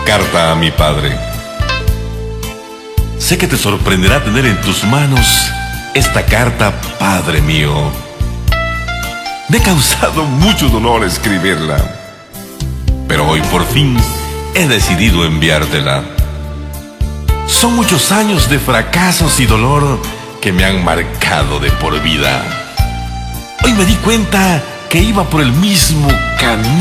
Carta a mi padre. Sé que te sorprenderá tener en tus manos esta carta, padre mío. Me ha causado mucho dolor escribirla, pero hoy por fin he decidido enviártela. Son muchos años de fracasos y dolor que me han marcado de por vida. Hoy me di cuenta que iba por el mismo camino